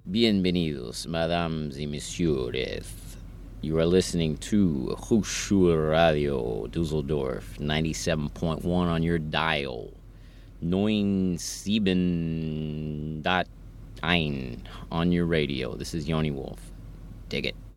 Bienvenidos, mesdames et messieurs. You are listening to Hochschul Radio Dusseldorf, 97.1 on your dial. 97.1 on your radio. This is Yoni Wolf. Dig it.